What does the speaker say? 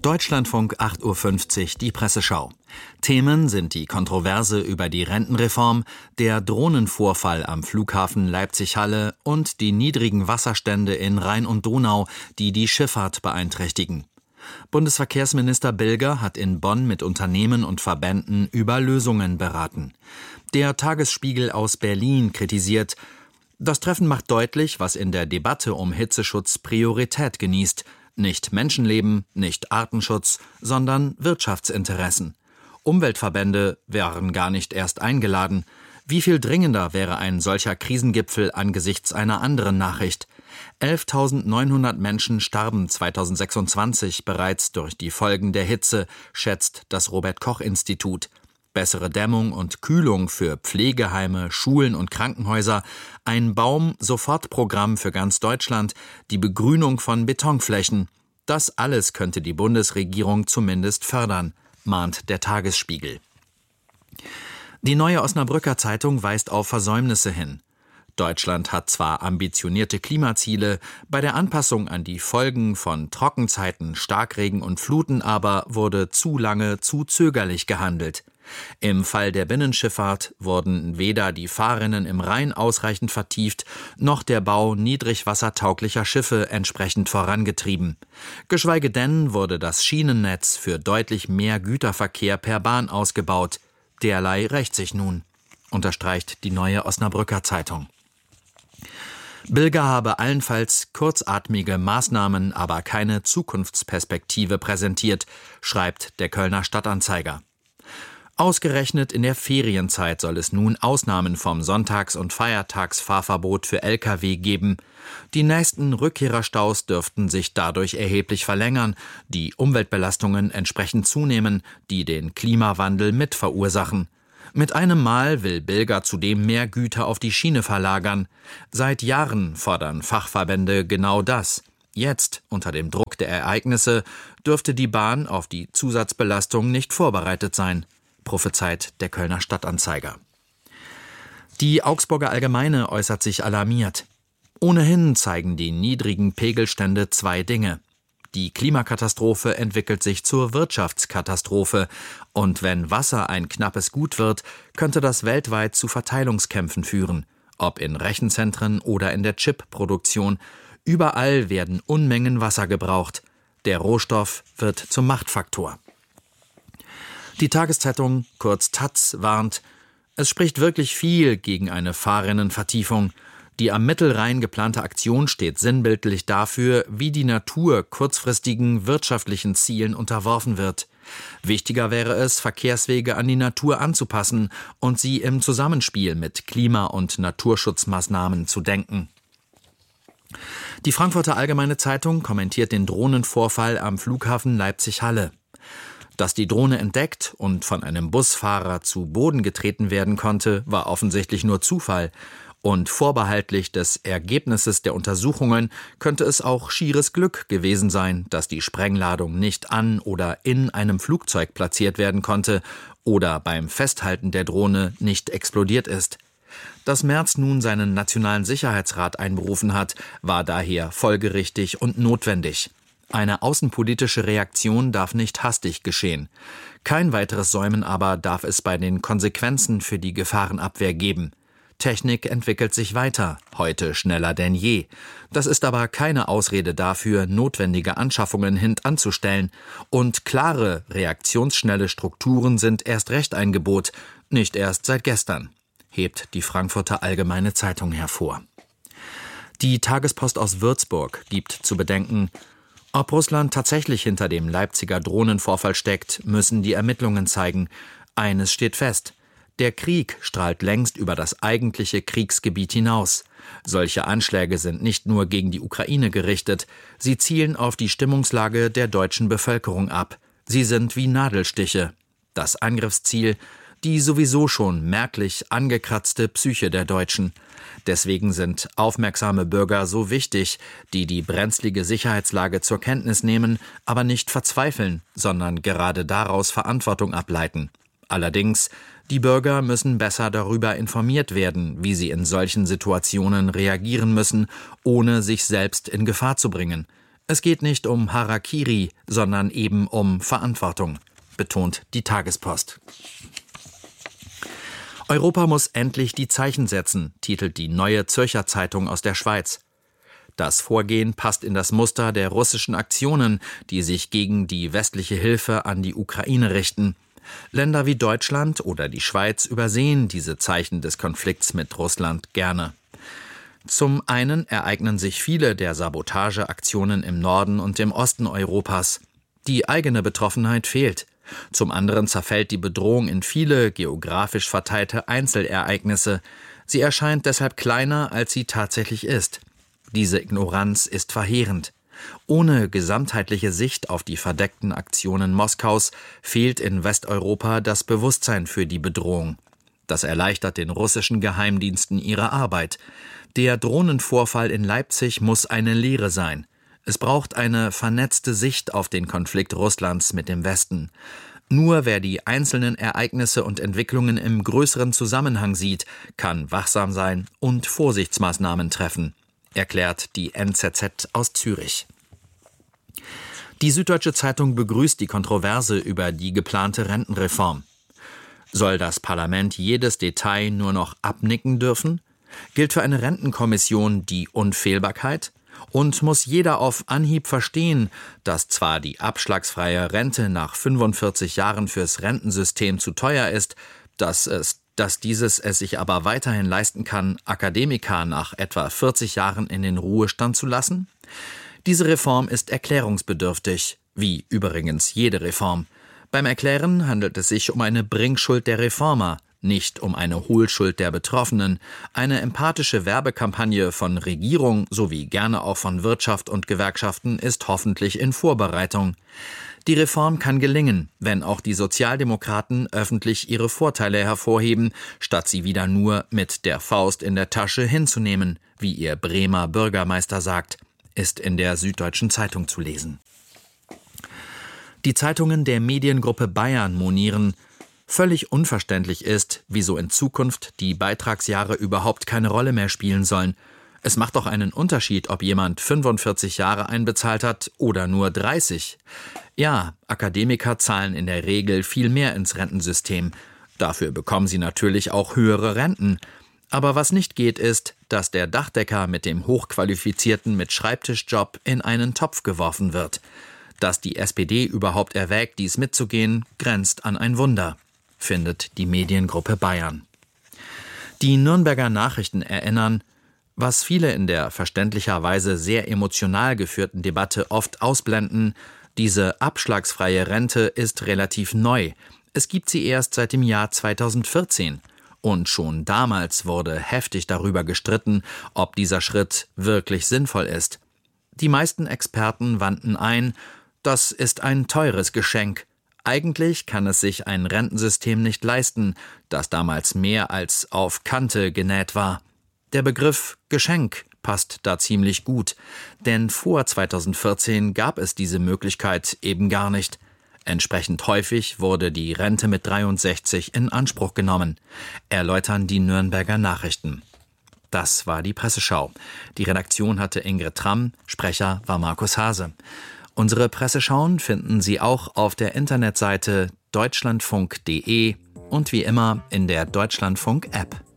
Deutschlandfunk 8:50 Uhr, die Presseschau. Themen sind die Kontroverse über die Rentenreform, der Drohnenvorfall am Flughafen Leipzig-Halle und die niedrigen Wasserstände in Rhein und Donau, die die Schifffahrt beeinträchtigen. Bundesverkehrsminister Bilger hat in Bonn mit Unternehmen und Verbänden über Lösungen beraten. Der Tagesspiegel aus Berlin kritisiert: Das Treffen macht deutlich, was in der Debatte um Hitzeschutz Priorität genießt. Nicht Menschenleben, nicht Artenschutz, sondern Wirtschaftsinteressen. Umweltverbände wären gar nicht erst eingeladen. Wie viel dringender wäre ein solcher Krisengipfel angesichts einer anderen Nachricht? 11.900 Menschen starben 2026 bereits durch die Folgen der Hitze, schätzt das Robert-Koch-Institut. Bessere Dämmung und Kühlung für Pflegeheime, Schulen und Krankenhäuser, ein Baum-Sofortprogramm für ganz Deutschland, die Begrünung von Betonflächen. Das alles könnte die Bundesregierung zumindest fördern, mahnt der Tagesspiegel. Die Neue Osnabrücker Zeitung weist auf Versäumnisse hin. Deutschland hat zwar ambitionierte Klimaziele, bei der Anpassung an die Folgen von Trockenzeiten, Starkregen und Fluten aber wurde zu lange zu zögerlich gehandelt. Im Fall der Binnenschifffahrt wurden weder die Fahrrinnen im Rhein ausreichend vertieft, noch der Bau niedrigwassertauglicher Schiffe entsprechend vorangetrieben. Geschweige denn wurde das Schienennetz für deutlich mehr Güterverkehr per Bahn ausgebaut. Derlei rächt sich nun, unterstreicht die Neue Osnabrücker Zeitung. Bilger habe allenfalls kurzatmige Maßnahmen, aber keine Zukunftsperspektive präsentiert, schreibt der Kölner Stadtanzeiger. Ausgerechnet in der Ferienzeit soll es nun Ausnahmen vom Sonntags- und Feiertagsfahrverbot für Lkw geben. Die nächsten Rückkehrerstaus dürften sich dadurch erheblich verlängern, die Umweltbelastungen entsprechend zunehmen, die den Klimawandel mit verursachen. Mit einem Mal will Bilger zudem mehr Güter auf die Schiene verlagern. Seit Jahren fordern Fachverbände genau das. Jetzt, unter dem Druck der Ereignisse, dürfte die Bahn auf die Zusatzbelastung nicht vorbereitet sein, prophezeit der Kölner Stadtanzeiger. Die Augsburger Allgemeine äußert sich alarmiert. Ohnehin zeigen die niedrigen Pegelstände zwei Dinge. Die Klimakatastrophe entwickelt sich zur Wirtschaftskatastrophe, und wenn Wasser ein knappes Gut wird, könnte das weltweit zu Verteilungskämpfen führen, ob in Rechenzentren oder in der Chipproduktion. Überall werden Unmengen Wasser gebraucht. Der Rohstoff wird zum Machtfaktor. Die Tageszeitung, kurz taz, warnt: Es spricht wirklich viel gegen eine Fahrrinnenvertiefung. Die am Mittelrhein geplante Aktion steht sinnbildlich dafür, wie die Natur kurzfristigen wirtschaftlichen Zielen unterworfen wird. Wichtiger wäre es, Verkehrswege an die Natur anzupassen und sie im Zusammenspiel mit Klima- und Naturschutzmaßnahmen zu denken. Die Frankfurter Allgemeine Zeitung kommentiert den Drohnenvorfall am Flughafen Leipzig-Halle. Dass die Drohne entdeckt und von einem Busfahrer zu Boden getreten werden konnte, war offensichtlich nur Zufall. Und vorbehaltlich des Ergebnisses der Untersuchungen könnte es auch schieres Glück gewesen sein, dass die Sprengladung nicht an oder in einem Flugzeug platziert werden konnte oder beim Festhalten der Drohne nicht explodiert ist. Dass Merz nun seinen Nationalen Sicherheitsrat einberufen hat, war daher folgerichtig und notwendig. Eine außenpolitische Reaktion darf nicht hastig geschehen. Kein weiteres Säumen aber darf es bei den Konsequenzen für die Gefahrenabwehr geben. Technik entwickelt sich weiter, heute schneller denn je. Das ist aber keine Ausrede dafür, notwendige Anschaffungen hintanzustellen. Und klare, reaktionsschnelle Strukturen sind erst recht ein Gebot, nicht erst seit gestern, hebt die Frankfurter Allgemeine Zeitung hervor. Die Tagespost aus Würzburg gibt zu bedenken: Ob Russland tatsächlich hinter dem Leipziger Drohnenvorfall steckt, müssen die Ermittlungen zeigen. Eines steht fest: Der Krieg strahlt längst über das eigentliche Kriegsgebiet hinaus. Solche Anschläge sind nicht nur gegen die Ukraine gerichtet, sie zielen auf die Stimmungslage der deutschen Bevölkerung ab. Sie sind wie Nadelstiche. Das Angriffsziel: die sowieso schon merklich angekratzte Psyche der Deutschen. Deswegen sind aufmerksame Bürger so wichtig, die die brenzlige Sicherheitslage zur Kenntnis nehmen, aber nicht verzweifeln, sondern gerade daraus Verantwortung ableiten. Allerdings, die Bürger müssen besser darüber informiert werden, wie sie in solchen Situationen reagieren müssen, ohne sich selbst in Gefahr zu bringen. Es geht nicht um Harakiri, sondern eben um Verantwortung, betont die Tagespost. Europa muss endlich die Zeichen setzen, titelt die Neue Zürcher Zeitung aus der Schweiz. Das Vorgehen passt in das Muster der russischen Aktionen, die sich gegen die westliche Hilfe an die Ukraine richten. Länder wie Deutschland oder die Schweiz übersehen diese Zeichen des Konflikts mit Russland gerne. Zum einen ereignen sich viele der Sabotageaktionen im Norden und im Osten Europas. Die eigene Betroffenheit fehlt. Zum anderen zerfällt die Bedrohung in viele geografisch verteilte Einzelereignisse. Sie erscheint deshalb kleiner, als sie tatsächlich ist. Diese Ignoranz ist verheerend. Ohne gesamtheitliche Sicht auf die verdeckten Aktionen Moskaus fehlt in Westeuropa das Bewusstsein für die Bedrohung. Das erleichtert den russischen Geheimdiensten ihre Arbeit. Der Drohnenvorfall in Leipzig muss eine Lehre sein. Es braucht eine vernetzte Sicht auf den Konflikt Russlands mit dem Westen. Nur wer die einzelnen Ereignisse und Entwicklungen im größeren Zusammenhang sieht, kann wachsam sein und Vorsichtsmaßnahmen treffen, erklärt die NZZ aus Zürich. Die Süddeutsche Zeitung begrüßt die Kontroverse über die geplante Rentenreform. Soll das Parlament jedes Detail nur noch abnicken dürfen? Gilt für eine Rentenkommission die Unfehlbarkeit? Und muss jeder auf Anhieb verstehen, dass zwar die abschlagsfreie Rente nach 45 Jahren fürs Rentensystem zu teuer ist, dass dieses es sich aber weiterhin leisten kann, Akademiker nach etwa 40 Jahren in den Ruhestand zu lassen? Diese Reform ist erklärungsbedürftig, wie übrigens jede Reform. Beim Erklären handelt es sich um eine Bringschuld der Reformer, nicht um eine Hohlschuld der Betroffenen. Eine empathische Werbekampagne von Regierung sowie gerne auch von Wirtschaft und Gewerkschaften ist hoffentlich in Vorbereitung. Die Reform kann gelingen, wenn auch die Sozialdemokraten öffentlich ihre Vorteile hervorheben, statt sie wieder nur mit der Faust in der Tasche hinzunehmen, wie ihr Bremer Bürgermeister sagt, ist in der Süddeutschen Zeitung zu lesen. Die Zeitungen der Mediengruppe Bayern monieren, völlig unverständlich ist, wieso in Zukunft die Beitragsjahre überhaupt keine Rolle mehr spielen sollen. Es macht doch einen Unterschied, ob jemand 45 Jahre einbezahlt hat oder nur 30. Ja, Akademiker zahlen in der Regel viel mehr ins Rentensystem. Dafür bekommen sie natürlich auch höhere Renten. Aber was nicht geht, ist, dass der Dachdecker mit dem Hochqualifizierten mit Schreibtischjob in einen Topf geworfen wird. Dass die SPD überhaupt erwägt, dies mitzugehen, grenzt an ein Wunder, findet die Mediengruppe Bayern. Die Nürnberger Nachrichten erinnern, was viele in der verständlicherweise sehr emotional geführten Debatte oft ausblenden, diese abschlagsfreie Rente ist relativ neu. Es gibt sie erst seit dem Jahr 2014. Und schon damals wurde heftig darüber gestritten, ob dieser Schritt wirklich sinnvoll ist. Die meisten Experten wandten ein, das ist ein teures Geschenk. Eigentlich kann es sich ein Rentensystem nicht leisten, das damals mehr als auf Kante genäht war. Der Begriff Geschenk passt da ziemlich gut, denn vor 2014 gab es diese Möglichkeit eben gar nicht. Entsprechend häufig wurde die Rente mit 63 in Anspruch genommen, erläutern die Nürnberger Nachrichten. Das war die Presseschau. Die Redaktion hatte Ingrid Tramm, Sprecher war Markus Hase. Unsere Presseschauen finden Sie auch auf der Internetseite deutschlandfunk.de und wie immer in der Deutschlandfunk-App.